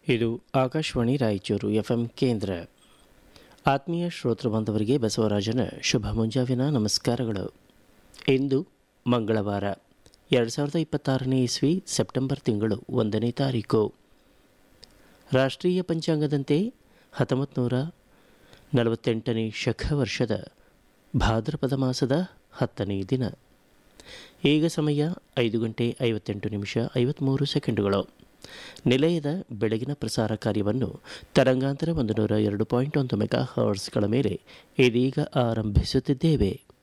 ಇದು ಆಕಾಶವಾಣಿ ರಾಯಚೂರು ಎಫ್ಎಂ ಕೇಂದ್ರ. ಆತ್ಮೀಯ ಶ್ರೋತೃ ಬಾಂಧವರಿಗೆ ಬಸವರಾಜನ ಶುಭ ಮುಂಜಾವಿನ ನಮಸ್ಕಾರಗಳು. ಇಂದು ಮಂಗಳವಾರ 2026ನೇ ಇಸ್ವಿ ಸೆಪ್ಟೆಂಬರ್ ತಿಂಗಳು 1ನೇ ತಾರೀಕು. ರಾಷ್ಟ್ರೀಯ ಪಂಚಾಂಗದಂತೆ 1948ನೇ ಶಕ ವರ್ಷದ ಭಾದ್ರಪದ ಮಾಸದ 10ನೇ ದಿನ. ಈಗ ಸಮಯ 5:58 ನಿಲಯದ ಬೆಳಗಿನ ಪ್ರಸಾರ ಕಾರ್ಯವನ್ನು ತರಂಗಾಂತರ 102.1 ಮೆಗಾ ಹರ್ಟ್ಸ್ಗಳ ಮೇಲೆ ಇದೀಗ ಆರಂಭಿಸುತ್ತಿದ್ದೇವೆ.